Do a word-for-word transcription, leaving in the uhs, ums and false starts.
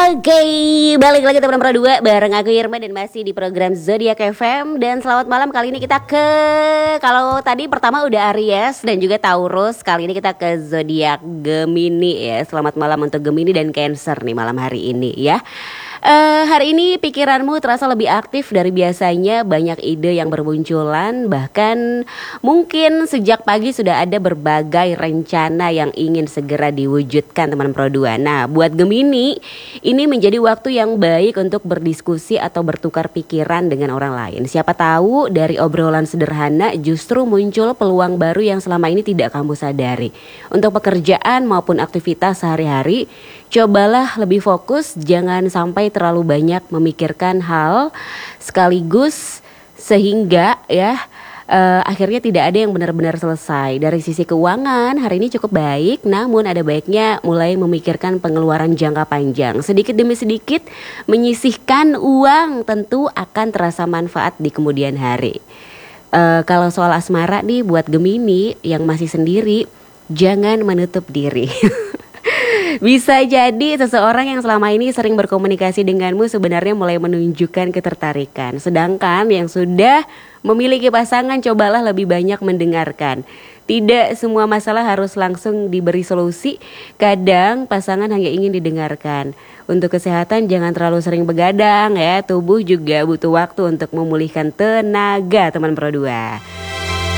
Oke, balik lagi teman Pro dua bareng aku Irma dan masih di program Zodiak F M. Dan selamat malam, kali ini kita ke, kalau tadi pertama udah Aries dan juga Taurus, kali ini kita ke Zodiak Gemini ya. Selamat malam untuk Gemini dan Cancer nih malam hari ini ya. Uh, hari ini pikiranmu terasa lebih aktif dari biasanya, banyak ide yang bermunculan. Bahkan mungkin sejak pagi sudah ada berbagai rencana yang ingin segera diwujudkan teman Pro dua. Nah buat Gemini, ini menjadi waktu yang baik untuk berdiskusi atau bertukar pikiran dengan orang lain. Siapa tahu dari obrolan sederhana justru muncul peluang baru yang selama ini tidak kamu sadari. Untuk pekerjaan maupun aktivitas sehari-hari, cobalah lebih fokus, jangan sampai terlalu banyak memikirkan hal sekaligus sehingga ya uh, akhirnya tidak ada yang benar-benar selesai. Dari sisi keuangan hari ini cukup baik, namun ada baiknya mulai memikirkan pengeluaran jangka panjang. Sedikit demi sedikit menyisihkan uang tentu akan terasa manfaat di kemudian hari. Uh, kalau soal asmara nih buat Gemini yang masih sendiri, jangan menutup diri. Bisa jadi seseorang yang selama ini sering berkomunikasi denganmu sebenarnya mulai menunjukkan ketertarikan. Sedangkan yang sudah memiliki pasangan, cobalah lebih banyak mendengarkan. Tidak semua masalah harus langsung diberi solusi. Kadang pasangan hanya ingin didengarkan. Untuk kesehatan jangan terlalu sering begadang ya. Tubuh juga butuh waktu untuk memulihkan tenaga teman Pro dua.